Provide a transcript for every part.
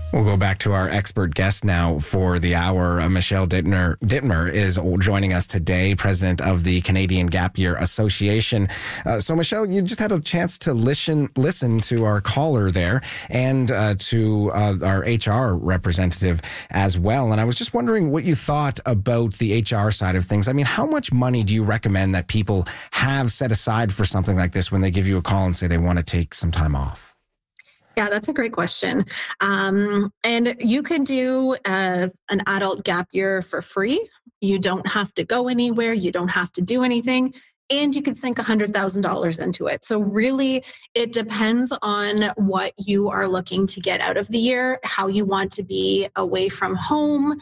We'll go back to our expert guest now for the hour. Michelle Dittmer is joining us today, president of the Canadian Gap Year Association. So, Michelle, you just had a chance to listen to our caller there and to our HR representative as well. And I was just wondering what you thought about the HR side of things. I mean, how much money do you recommend that people have set aside for something like this when they give you a call and say they want to take some time off? Yeah, that's a great question. And you could do an adult gap year for free. You don't have to go anywhere. You don't have to do anything. And you could sink $100,000 into it. So really, it depends on what you are looking to get out of the year, how you want to be away from home,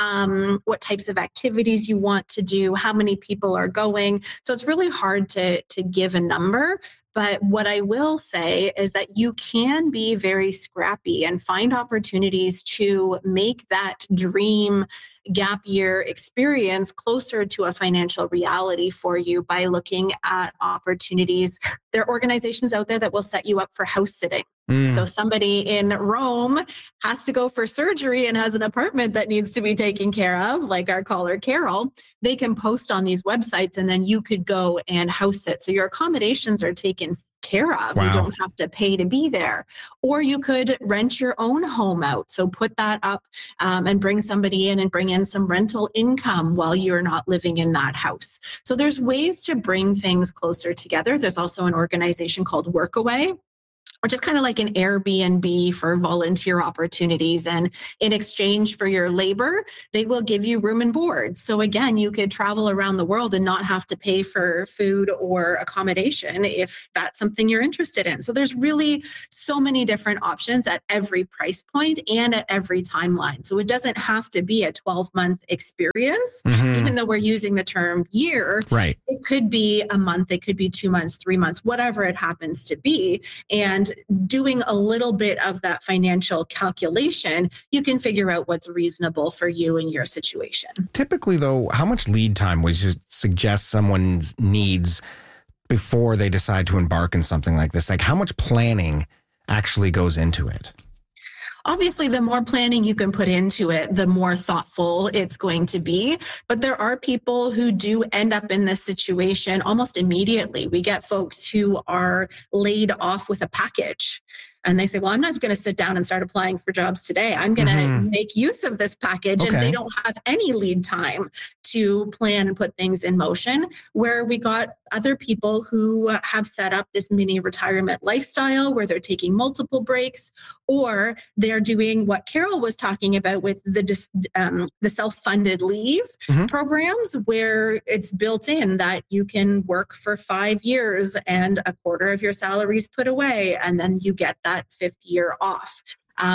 what types of activities you want to do, how many people are going. So it's really hard to give a number. But what I will say is that you can be very scrappy and find opportunities to make that dream gap year experience closer to a financial reality for you by looking at opportunities. There are organizations out there that will set you up for house sitting. So somebody in Rome has to go for surgery and has an apartment that needs to be taken care of, like our caller Carol. They can post on these websites and then you could go and house sit. So your accommodations are taken care of. Wow. You don't have to pay to be there. Or you could rent your own home out. So put that up and bring somebody in and bring in some rental income while you're not living in that house. So there's ways to bring things closer together. There's also an organization called Workaway, which is kind of like an Airbnb for volunteer opportunities. And in exchange for your labor, they will give you room and board. So again, you could travel around the world and not have to pay for food or accommodation if that's something you're interested in. So there's really so many different options at every price point and at every timeline. So it doesn't have to be a 12-month experience, even though we're using the term year. Right. It could be a month, it could be 2 months, 3 months, whatever it happens to be. And doing a little bit of that financial calculation, you can figure out what's reasonable for you in your situation. Typically, though, how much lead time would you suggest someone needs before they decide to embark on something like this? Like, how much planning actually goes into it? Obviously, the more planning you can put into it, the more thoughtful it's going to be. But there are people who do end up in this situation almost immediately. We get folks who are laid off with a package. And they say, well, I'm not going to sit down and start applying for jobs today. I'm going to make use of this package. Okay. And they don't have any lead time to plan and put things in motion. Where we got other people who have set up this mini retirement lifestyle where they're taking multiple breaks, or they're doing what Carol was talking about with the self-funded leave programs, where it's built in that you can work for 5 years and a quarter of your salary is put away, and then you get that fifth year off.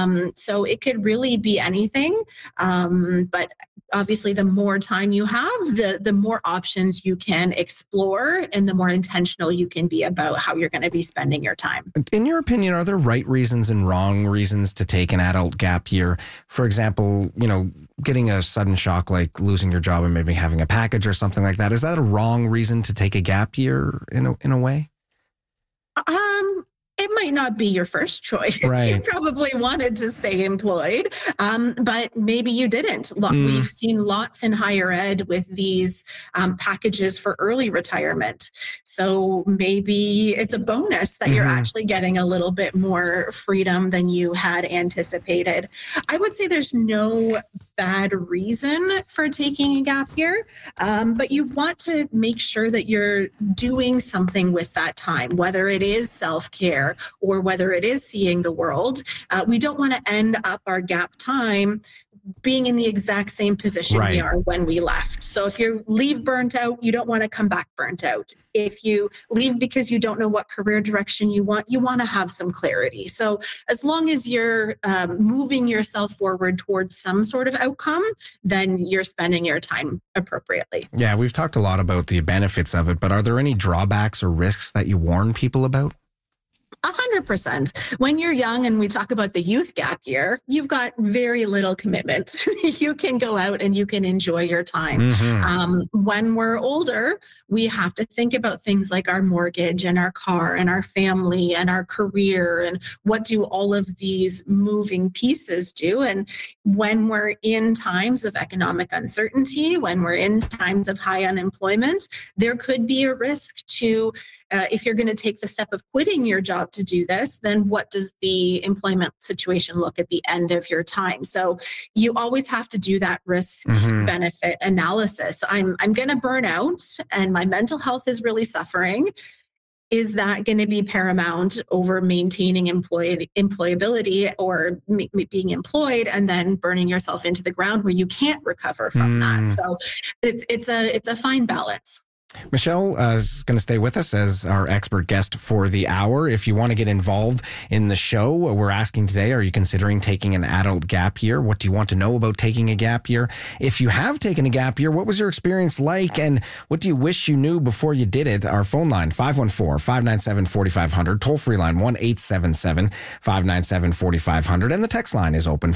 So it could really be anything. But obviously, the more time you have, the more options you can explore and the more intentional you can be about how you're going to be spending your time. In your opinion, are there right reasons and wrong reasons to take an adult gap year? For example, getting a sudden shock like losing your job and maybe having a package or something like that. Is that a wrong reason to take a gap year in a way? It might not be your first choice. Right. You probably wanted to stay employed, but maybe you didn't. We've seen lots in higher ed with these packages for early retirement. So maybe it's a bonus that you're actually getting a little bit more freedom than you had anticipated. I would say there's no bad reason for taking a gap year, but you want to make sure that you're doing something with that time, whether it is self-care or whether it is seeing the world. We don't want to end up our gap time being in the exact same position we are when we left. So if you leave burnt out, you don't want to come back burnt out. If you leave because you don't know what career direction you want to have some clarity. So as long as you're moving yourself forward towards some sort of outcome, then you're spending your time appropriately. Yeah, we've talked a lot about the benefits of it, but are there any drawbacks or risks that you warn people about? 100%. When you're young and we talk about the youth gap year, you've got very little commitment. You can go out and you can enjoy your time. When we're older, we have to think about things like our mortgage and our car and our family and our career and what do all of these moving pieces do. And when we're in times of economic uncertainty, when we're in times of high unemployment, there could be a risk to if you're going to take the step of quitting your job to do this, then what does the employment situation look at the end of your time? So you always have to do that risk benefit analysis. I'm going to burn out and my mental health is really suffering. Is that going to be paramount over maintaining employability or being employed and then burning yourself into the ground where you can't recover from that? So it's a fine balance. Michelle is going to stay with us as our expert guest for the hour. If you want to get involved in the show, we're asking today, are you considering taking an adult gap year? What do you want to know about taking a gap year? If you have taken a gap year, what was your experience like? And what do you wish you knew before you did it? Our phone line, 514-597-4500, toll-free line, 1-877-597-4500. And the text line is open,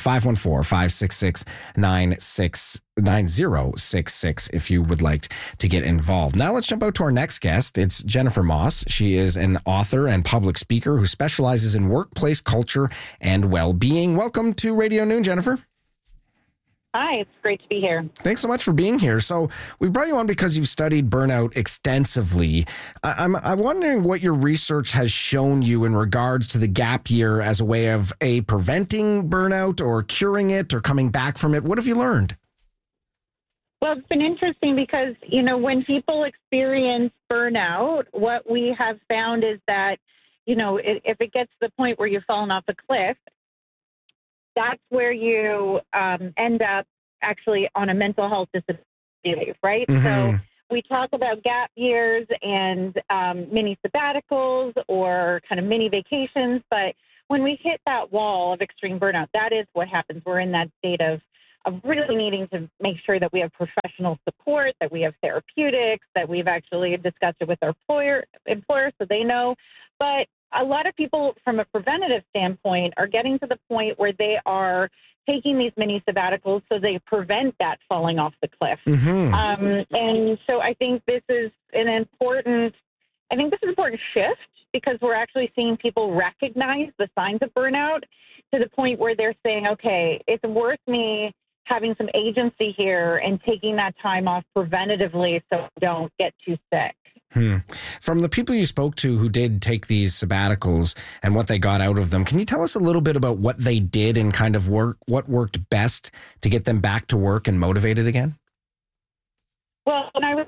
514-566-9066 if you would like to get involved. Now let's jump out to our next guest. It's Jennifer Moss. She is an author and public speaker who specializes in workplace culture and well-being. Welcome to Radio Noon, Jennifer. Hi, it's great to be here. Thanks so much for being here. So we've brought you on because you've studied burnout extensively. I'm wondering what your research has shown you in regards to the gap year as a way of preventing burnout or curing it or coming back from it. What have you learned? Well, it's been interesting because, when people experience burnout, what we have found is that, if it gets to the point where you've fallen off a cliff, that's where you end up actually on a mental health disability, right? So we talk about gap years and mini sabbaticals or kind of mini vacations, but when we hit that wall of extreme burnout, that is what happens. We're in that state of really needing to make sure that we have professional support, that we have therapeutics, that we've actually discussed it with our employer so they know. But a lot of people from a preventative standpoint are getting to the point where they are taking these mini sabbaticals so they prevent that falling off the cliff. And so I think this is an important shift because we're actually seeing people recognize the signs of burnout to the point where they're saying, okay, it's worth me having some agency here and taking that time off preventatively so I don't get too sick. From the people you spoke to who did take these sabbaticals and what they got out of them, can you tell us a little bit about what they did and kind of what worked best to get them back to work and motivated again? Well, when I was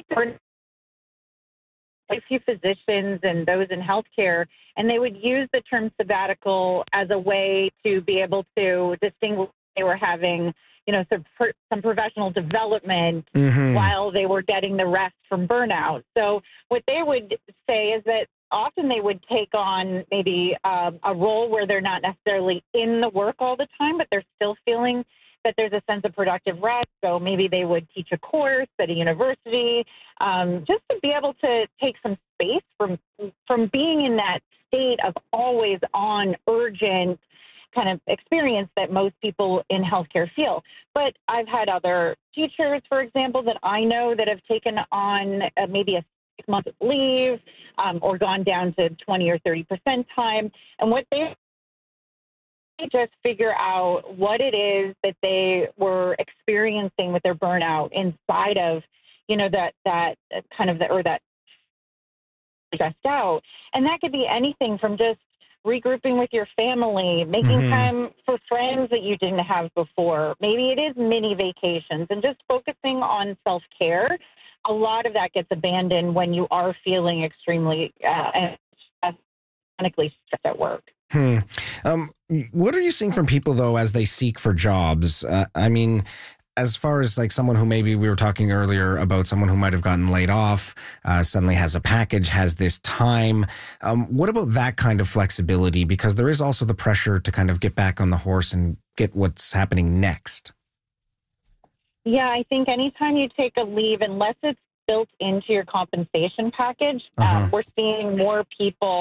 a few physicians and those in healthcare, and they would use the term sabbatical as a way to be able to distinguish they were having, some professional development while they were getting the rest from burnout. So what they would say is that often they would take on maybe a role where they're not necessarily in the work all the time, but they're still feeling that there's a sense of productive rest. So maybe they would teach a course at a university, just to be able to take some space from being in that state of always on urgent kind of experience that most people in healthcare feel. But I've had other teachers, for example, that I know that have taken on maybe a 6-month leave or gone down to 20 or 30% time. And what they just figure out what it is that they were experiencing with their burnout inside of, that kind of that stressed out. And that could be anything from just regrouping with your family, making time for friends that you didn't have before. Maybe it is mini vacations and just focusing on self-care. A lot of that gets abandoned when you are feeling extremely chronically stressed at work. What are you seeing from people, though, as they seek for jobs? As far as like someone who maybe we were talking earlier about someone who might have gotten laid off, suddenly has a package, has this time. What about that kind of flexibility? Because there is also the pressure to kind of get back on the horse and get what's happening next. Yeah, I think anytime you take a leave, unless it's built into your compensation package, we're seeing more people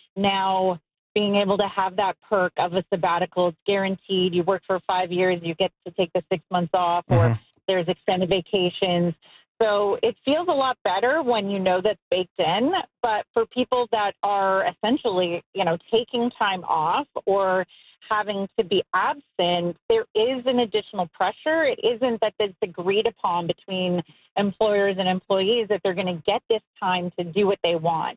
now being able to have that perk of a sabbatical. It's guaranteed. You work for 5 years, you get to take the 6 months off, or there's extended vacations. So it feels a lot better when you know that's baked in. But for people that are essentially, taking time off or having to be absent, there is an additional pressure. It isn't that it's agreed upon between employers and employees that they're going to get this time to do what they want.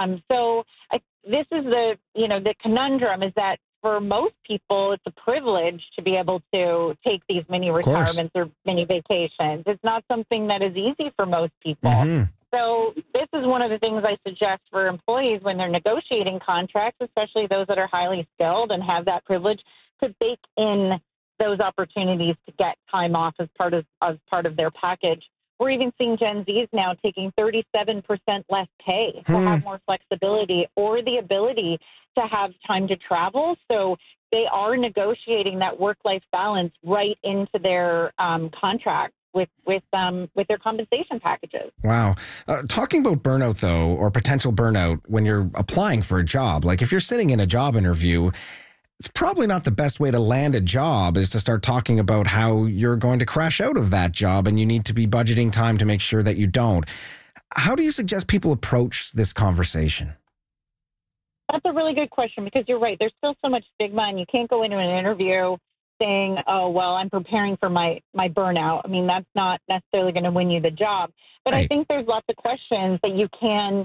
This is the conundrum is that for most people, it's a privilege to be able to take these mini retirements or mini vacations. It's not something that is easy for most people. So this is one of the things I suggest for employees when they're negotiating contracts, especially those that are highly skilled and have that privilege, to bake in those opportunities to get time off as part of their package. We're even seeing Gen Zs now taking 37% less pay to have more flexibility or the ability to have time to travel. So they are negotiating that work-life balance right into their contract with their compensation packages. Wow. Talking about burnout, though, or potential burnout when you're applying for a job, like if you're sitting in a job interview, it's probably not the best way to land a job is to start talking about how you're going to crash out of that job and you need to be budgeting time to make sure that you don't. How do you suggest people approach this conversation? That's a really good question because you're right. There's still so much stigma and you can't go into an interview saying, oh, well, I'm preparing for my burnout. I mean, that's not necessarily going to win you the job. But I think there's lots of questions that you can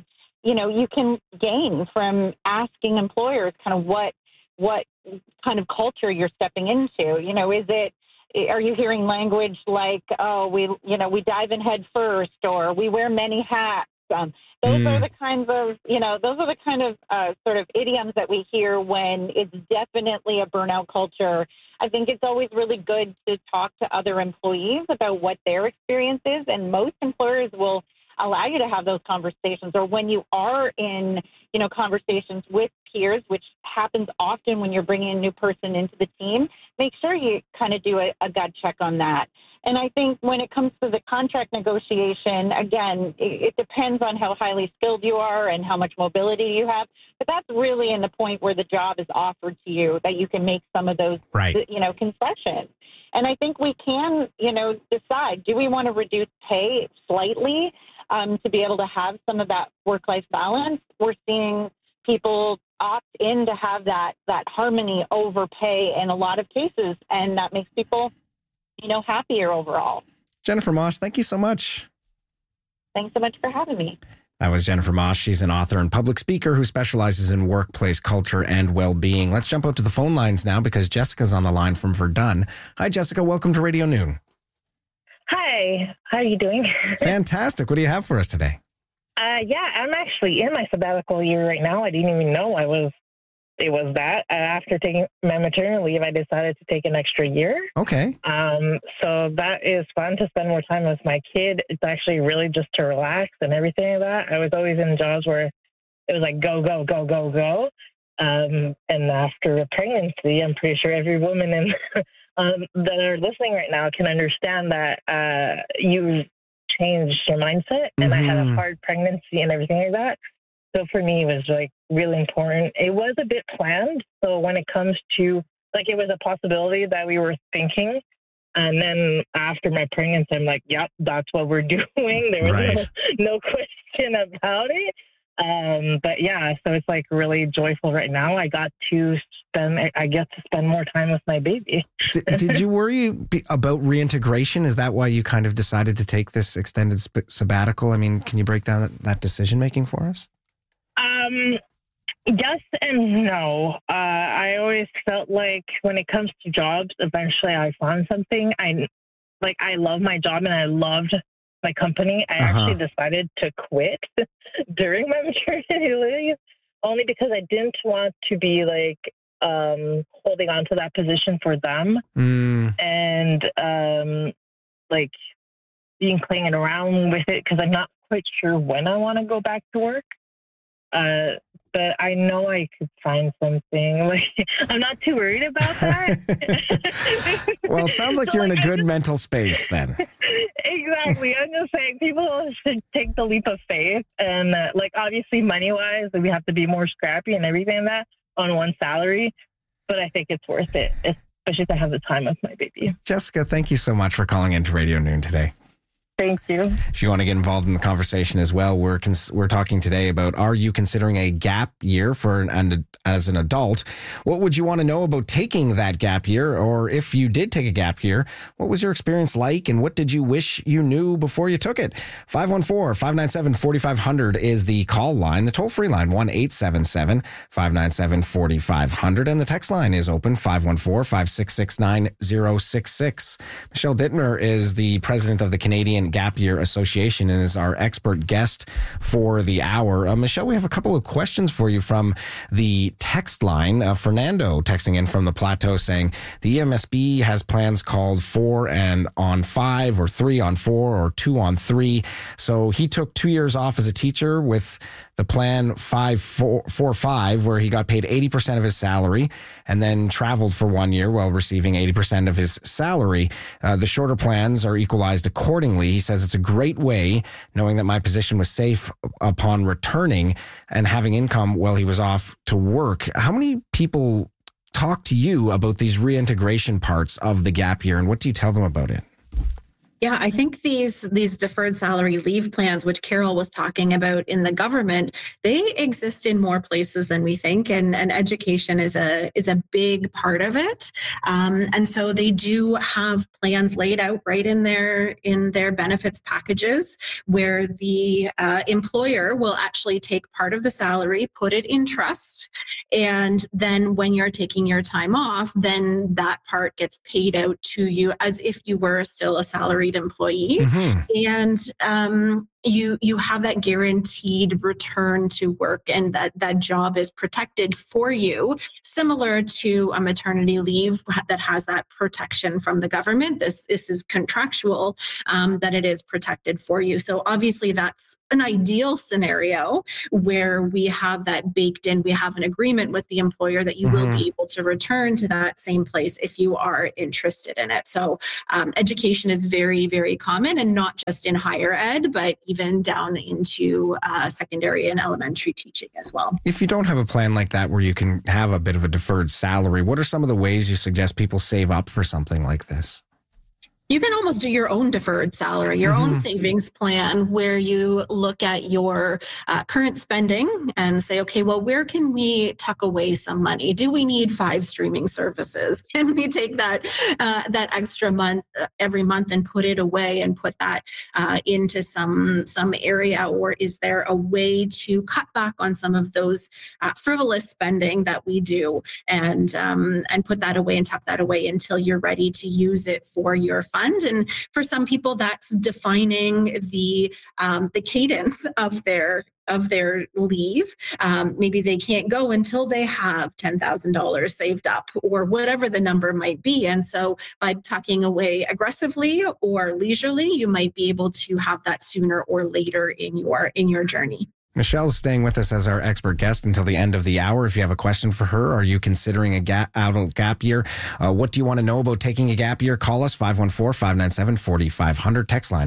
gain from asking employers kind of what kind of culture you're stepping into. Are you hearing language like, oh, we dive in head first, or we wear many hats? Those are the kinds of, sort of idioms that we hear when it's definitely a burnout culture. I think it's always really good to talk to other employees about what their experience is, and most employers will allow you to have those conversations. Or when you are in, conversations with peers, which happens often when you're bringing a new person into the team, make sure you kind of do a gut check on that. And I think when it comes to the contract negotiation, again, it depends on how highly skilled you are and how much mobility you have. But that's really in the point where the job is offered to you that you can make some of those, concessions. And I think we can, decide, do we want to reduce pay slightly to be able to have some of that work-life balance? We're seeing people opt in to have that harmony over pay in a lot of cases, and that makes people happier overall. Jennifer Moss, thank you so much. Thanks so much for having me. That was Jennifer Moss. She's an author and public speaker who specializes in workplace culture and well-being. Let's jump out to the phone lines now because Jessica's on the line from Verdun. Hi, Jessica. Welcome to Radio Noon. Hi. How are you doing? Fantastic. What do you have for us today? I'm actually in my sabbatical year right now. I didn't even know it was that. After taking my maternity leave, I decided to take an extra year. Okay. So that is fun to spend more time with my kid. It's actually really just to relax and everything like that. I was always in jobs where it was like go, go, go, go, go. And after a pregnancy, I'm pretty sure every woman that are listening right now can understand that you changed your mindset. And I had a hard pregnancy and everything like that. So for me, it was like really important. It was a bit planned. So when it comes to it was a possibility that we were thinking. And then after my pregnancy, I'm like, yep, that's what we're doing. There was no question about it. But yeah, so it's like really joyful right now. I get to spend more time with my baby. Did you worry about reintegration? Is that why you kind of decided to take this extended sabbatical? I mean, can you break down that decision-making for us? Yes and no. I always felt like when it comes to jobs, eventually I found something. I love my job and I loved my company. I actually decided to quit during my maternity leave only because I didn't want to be holding on to that position for them and being playing around with it because I'm not quite sure when I want to go back to work. But I know I could find something. I'm not too worried about that. Well, it sounds like you're in a good mental space then. Exactly. Exactly. I'm just saying people should take the leap of faith. And obviously money-wise, we have to be more scrappy and everything like that on one salary. But I think it's worth it, especially to have the time with my baby. Jessica, thank you so much for calling into Radio Noon today. Thank you. If you want to get involved in the conversation as well, we're talking today about, are you considering a gap year as an adult? What would you want to know about taking that gap year? Or if you did take a gap year, what was your experience like and what did you wish you knew before you took it? 514-597-4500 is the call line. The toll-free line, 1-877-597-4500. And the text line is open, 514-566-9066. Michelle Dittmer is the president of the Canadian Gap Year Association and is our expert guest for the hour. Michelle, we have a couple of questions for you from the text line. Fernando texting in from the Plateau saying the EMSB has plans called 4 and on 5 or 3 on 4 or 2 on 3. So he took 2 years off as a teacher with the plan 5-4-5, where he got paid 80% of his salary and then traveled for 1 year while receiving 80% of his salary. The shorter plans are equalized accordingly. He says it's a great way, knowing that my position was safe upon returning and having income while he was off to work. How many people talk to you about these reintegration parts of the gap year, and what do you tell them about it? Yeah, I think these deferred salary leave plans, which Carol was talking about in the government, they exist in more places than we think, and education is a big part of it. And so they do have plans laid out right in their benefits packages, where the employer will actually take part of the salary, put it in trust, and then when you're taking your time off, then that part gets paid out to you as if you were still a salaried employee. Mm-hmm. And you have that guaranteed return to work, and that job is protected for you, similar to a maternity leave that has that protection from the government. This is contractual, that it is protected for you. So obviously that's an ideal scenario where we have that baked in. We have an agreement with the employer that you will be able to return to that same place if you are interested in it. So education is very, very common, and not just in higher ed, but even down into secondary and elementary teaching as well. If you don't have a plan like that where you can have a bit of a deferred salary, what are some of the ways you suggest people save up for something like this? You can almost do your own deferred salary, your own savings plan, where you look at your current spending and say, okay, well, where can we tuck away some money? Do we need 5 streaming services? Can we take that extra month every month and put it away and put that into some area? Or is there a way to cut back on some of those frivolous spending that we do and put that away and tuck that away until you're ready to use it for your fund? And for some people, that's defining the cadence of their leave. Maybe they can't go until they have $10,000 saved up, or whatever the number might be. And so by tucking away aggressively or leisurely, you might be able to have that sooner or later in your journey. Michelle's staying with us as our expert guest until the end of the hour. If you have a question for her, are you considering a adult gap year? What do you want to know about taking a gap year? Call us, 514-597-4500. Text line,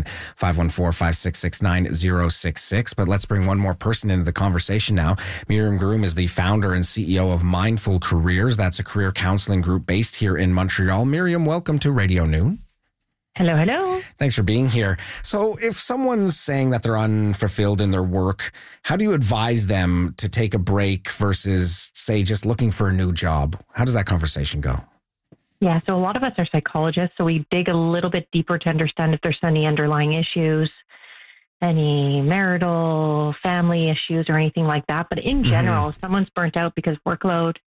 514-566-9066. But let's bring one more person into the conversation now. Miriam Groom is the founder and CEO of Mindful Careers. That's a career counseling group based here in Montreal. Miriam, welcome to Radio Noon. Hello, hello. Thanks for being here. So if someone's saying that they're unfulfilled in their work, how do you advise them to take a break versus, say, just looking for a new job? How does that conversation go? Yeah, so a lot of us are psychologists, so we dig a little bit deeper to understand if there's any underlying issues, any marital, family issues, or anything like that. But in general, if someone's burnt out because workload,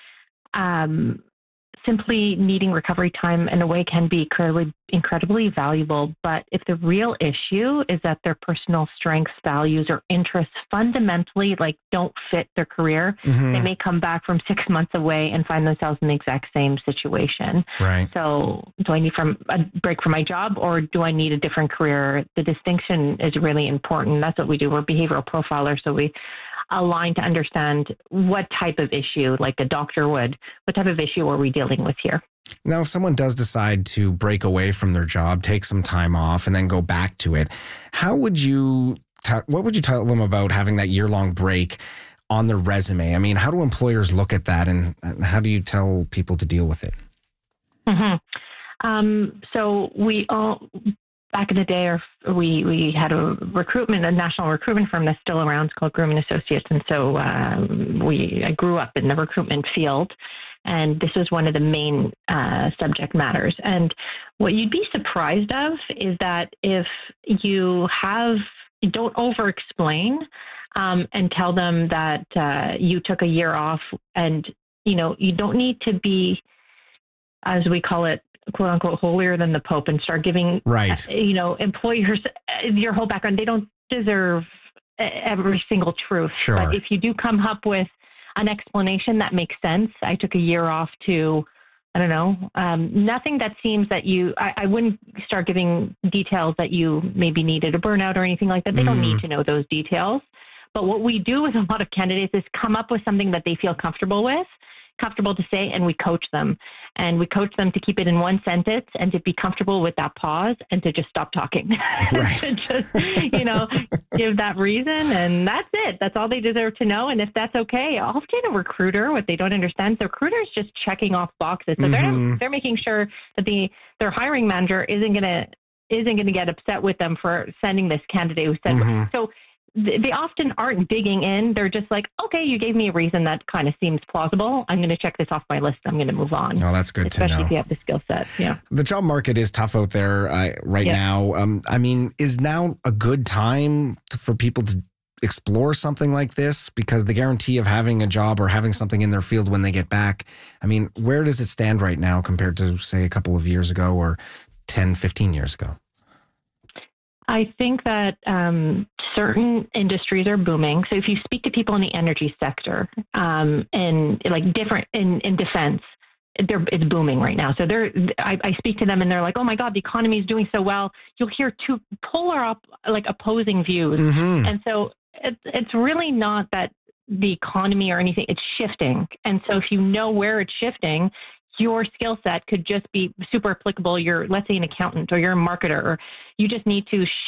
simply needing recovery time in a way can be incredibly valuable. But if the real issue is that their personal strengths, values, or interests fundamentally don't fit their career, they may come back from 6 months away and find themselves in the exact same situation. Right. So do I need a break from my job, or do I need a different career? The distinction is really important. That's what we do. We're behavioral profilers. So we align to understand what type of issue, like a doctor would, what type of issue are we dealing with here? Now, if someone does decide to break away from their job, take some time off, and then go back to it, what would you tell them about having that year-long break on their resume? I mean, how do employers look at that, and how do you tell people to deal with it? So we all, back in the day, we had a national recruitment firm that's still around. It's called Groom & Associates. And so I grew up in the recruitment field, and this was one of the main subject matters. And what you'd be surprised of is that if you don't over-explain and tell them that you took a year off, and, you don't need to be, as we call it, quote unquote, holier than the Pope and start giving, employers your whole background. They don't deserve every single truth. Sure. But if you do come up with an explanation that makes sense, I took a year off to, I don't know, nothing that seems that I wouldn't start giving details that you maybe needed a burnout or anything like that. They don't need to know those details. But what we do with a lot of candidates is come up with something that they feel comfortable to say, and we coach them. And we coach them to keep it in one sentence and to be comfortable with that pause and to just stop talking. Right. To just, give that reason, and that's it. That's all they deserve to know. And if that's okay, often a recruiter, what they don't understand, the recruiter is just checking off boxes. So they're making sure that their hiring manager isn't gonna get upset with them for sending this candidate who said so. They often aren't digging in. They're just like, okay, you gave me a reason that kind of seems plausible. I'm going to check this off my list. I'm going to move on. Oh, that's good to know. Especially if you have the skill set. Yeah. The job market is tough out there right now. Is now a good time for people to explore something like this? Because the guarantee of having a job or having something in their field when they get back, where does it stand right now compared to, say, a couple of years ago or 10, 15 years ago? I think that certain industries are booming. So if you speak to people in the energy sector and like different in defense, it's booming right now. So I speak to them and they're like, oh my God, the economy is doing so well. You'll hear two polar opposing views. And so it's really not that the economy or anything, it's shifting. And so if you know where it's shifting, your skill set could just be super applicable. You're, let's say, an accountant or you're a marketer, or you just need to